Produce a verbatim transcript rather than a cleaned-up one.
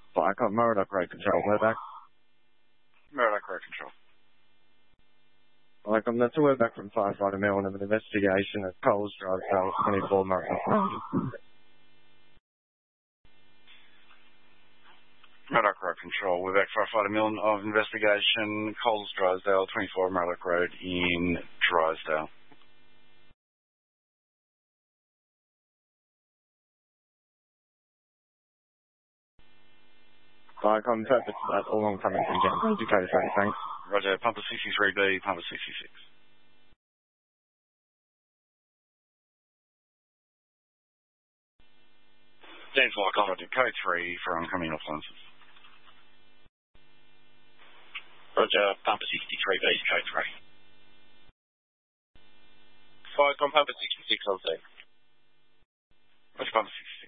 Vicom, Murdoch Road Control, we're back. Murdoch Road Control. Vicom, that's a word back from Firefighter Mill of an investigation at Coles Drive, Sale twenty-four, Murdoch Road. Murdoch Road Control, we're back. Firefighter Milne of investigation, Coles Drysdale, twenty-four Murdoch Road in Drysdale. Vicom, perfect for that, all on coming from Jan. Okay, thanks. Roger, Pumper sixty-three B, Pumper sixty-six. James White, Roger, code three for oncoming appliances. Roger, Pumper sixty-three B, code three. Vicom, Pumper sixty-six on scene. Roger, Pumper sixty-six.